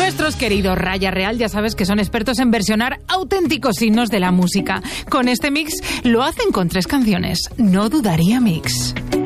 Nuestros queridos Raya Real ya sabes que son expertos en versionar auténticos himnos de la música. Con este mix lo hacen con 3 canciones. No dudaría mix.